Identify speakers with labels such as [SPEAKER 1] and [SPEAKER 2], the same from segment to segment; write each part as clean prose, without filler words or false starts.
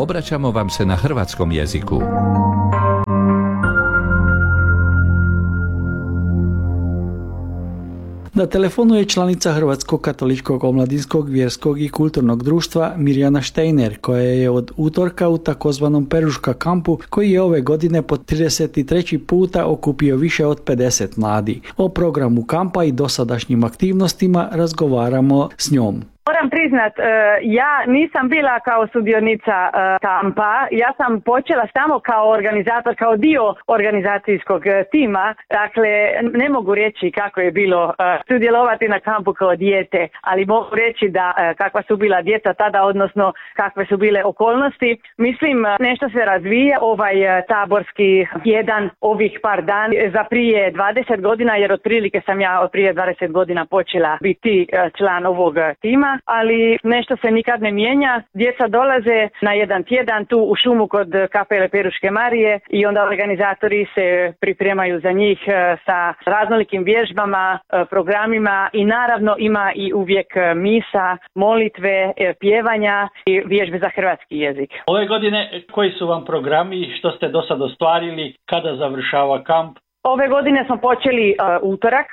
[SPEAKER 1] obraćamo vam se na hrvatskom jeziku.
[SPEAKER 2] Na telefonu je članica Hrvatskog katoličkog omladinskog, vjerskog i kulturnog društva Mirjana Štejner, koja je od utorka u takozvanom Peruška kampu, koji je ove godine po 33. puta okupio više od 50 mladi. O programu kampa i dosadašnjim aktivnostima razgovaramo s njom.
[SPEAKER 3] Moram priznat, ja nisam bila kao sudionica kampa, ja sam počela samo kao organizator, kao dio organizacijskog tima, dakle ne mogu reći kako je bilo sudjelovati na kampu kao dijete, ali mogu reći da kakva su bila djeca tada, odnosno kakve su bile okolnosti. Mislim, nešto se razvija, ovaj taborski jedan ovih par dana za prije 20 godina, jer otprilike sam ja od prije 20 godina počela biti član ovog tima. Ali nešto se nikad ne mijenja. Djeca dolaze na jedan tjedan tu u šumu kod kapele Peruške Marije i onda organizatori se pripremaju za njih sa raznolikim vježbama, programima i naravno ima i uvijek misa, molitve, pjevanja i vježbe za hrvatski jezik.
[SPEAKER 4] Ove godine koji su vam programi, što ste do sad ostvarili, kada završava kamp?
[SPEAKER 3] Ove godine smo počeli utorak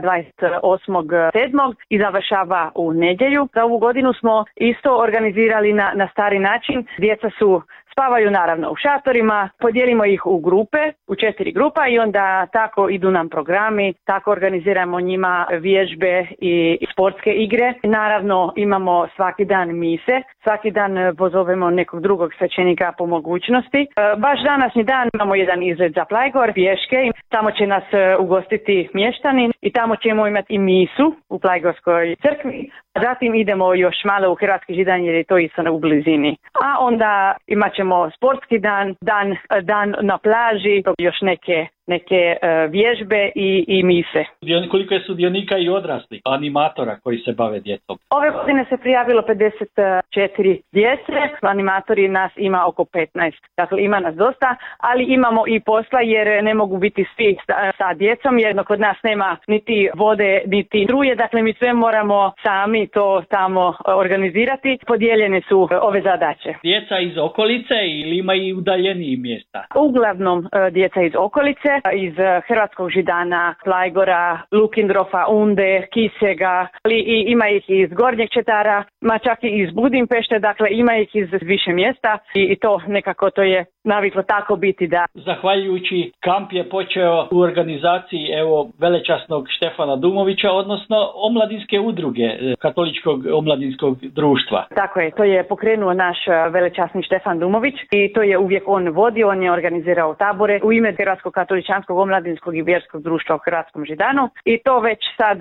[SPEAKER 3] 28.7. i završava u nedjelju. Za ovu godinu smo isto organizirali na stari način. Djeca spavaju naravno u šatorima, podijelimo ih u grupe, u 4 grupa i onda tako idu nam programi, tako organiziramo njima vježbe i sportske igre. Naravno imamo svaki dan mise, svaki dan pozovemo nekog drugog svećenika po mogućnosti. Baš današnji dan imamo jedan izlet za Plajgor, pješke, tamo će nas ugostiti mještani i tamo ćemo imati i misu u Plajgorskoj crkvi. Zatim idemo još malo u Hrvatski Židan jer je to isto u blizini. A onda imat ćemo sportski dan na plaži, još neke vježbe i mise.
[SPEAKER 4] Koliko je sudionika i odraslih, animatora koji se bave djecom?
[SPEAKER 3] Ove godine se prijavilo 54 djece, animatori nas ima oko 15. Dakle, ima nas dosta, ali imamo i posla jer ne mogu biti svi sa djecom, jer kod nas nema niti vode, niti struje, dakle mi sve moramo sami to tamo organizirati. Podijeljene su ove zadaće.
[SPEAKER 4] Djeca iz okolice ili ima i udaljenijih mjesta?
[SPEAKER 3] Uglavnom djeca iz okolice, iz Hrvatskog Židana, Plajgora, Lukindrofa, Unde, Kisega, i ima ih iz Gornjeg Četara, ma čak i iz Budimpešte, dakle ima ih iz više mjesta i to nekako to je naviklo tako biti da.
[SPEAKER 4] Zahvaljujući kamp je počeo u organizaciji velečasnog Štefana Dumovića, odnosno omladinske udruge Katoličkog omladinskog društva.
[SPEAKER 3] Tako je, to je pokrenuo naš velečasni Štefan Dumović i to je uvijek on vodio, on je organizirao tabore u ime Hrvatskog katoličanskog omladinskog i vjerskog društva u Hrvatskom Židanu i to već sad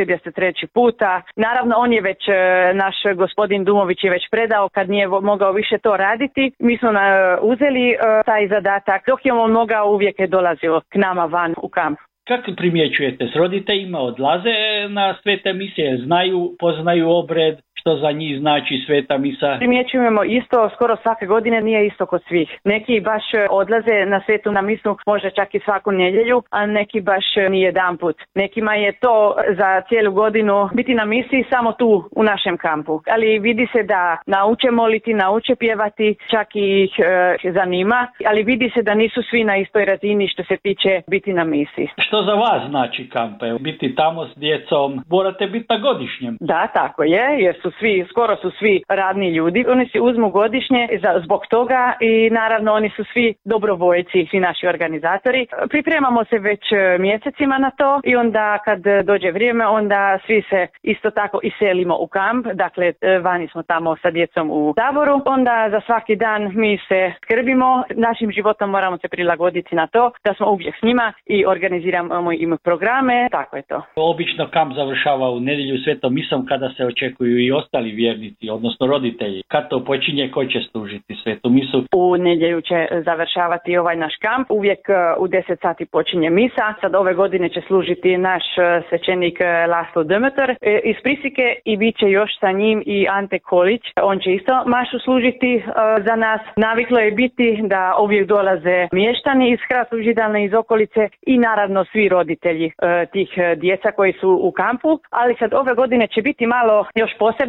[SPEAKER 3] 33. puta. Naravno on je već, naš gospodin Dumović je već predao kad nije mogao više to raditi. Mi smo uzeli taj zadatak, dok je on mogao uvijek je dolazio k nama van u kamp.
[SPEAKER 4] Kako primjećujete s roditeljima, odlaze na svete misije, poznaju obred, što za njih znači sveta misa?
[SPEAKER 3] Primjećujemo isto, skoro svake godine, nije isto kod svih. Neki baš odlaze na svetu na misu, možda čak i svaku nedjelju, a neki baš ni jedan put. Nekima je to za cijelu godinu biti na misiji samo tu u našem kampu. Ali vidi se da nauče moliti, nauče pjevati, čak i ih zanima, ali vidi se da nisu svi na istoj razini što se tiče biti na misiji.
[SPEAKER 4] Što za vas znači kamp? Biti tamo s djecom, morate biti na godišnjem.
[SPEAKER 3] Da, tako je, jer skoro su svi radni ljudi. Oni se uzmu godišnje zbog toga i naravno oni su svi dobrovoljci, svi naši organizatori. Pripremamo se već mjesecima na to i onda kad dođe vrijeme onda svi se isto tako iselimo u kamp. Dakle, vani smo tamo sa djecom u taboru. Onda za svaki dan mi se skrbimo. Našim životom moramo se prilagoditi na to da smo uvijek s njima i organiziramo im programe. Tako je to.
[SPEAKER 4] Obično kamp završava u nedjelju svetom misom kada se očekuju i ostali vjernici, odnosno roditelji. Kad to počinje, ko će služiti svetu misu?
[SPEAKER 3] U nedjelju će završavati ovaj naš kamp. Uvijek u 10 sati počinje misa. Sad ove godine će služiti naš svećenik Laslo Demeter iz Prisike i bit će još sa njim i Ante Kolić. On će isto mašu služiti za nas. Naviklo je biti da uvijek dolaze mještani iz Hrvatskog Židana, iz okolice i naravno svi roditelji tih djeca koji su u kampu. Ali sad ove godine će biti malo još posebno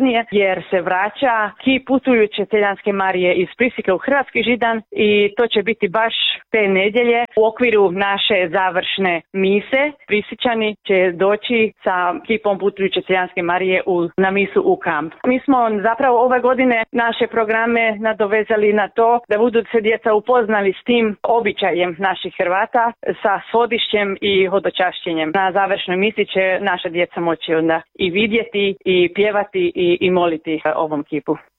[SPEAKER 3] poznije jer se vraća kip putujuće Celjanske Marije iz Prisike u Hrvatski Židan i to će biti baš te nedjelje u okviru naše završne mise. Prisičani će doći sa kipom putujuće Celjanske Marije na misu u kamp. Mi smo zapravo ove godine naše programe nadovezali na to da budu se djeca upoznali s tim običajem naših Hrvata sa svodišćem i hodočašćenjem. Na završnoj misi će naša djeca moći onda i vidjeti i pjevati i moliti ovom kipu.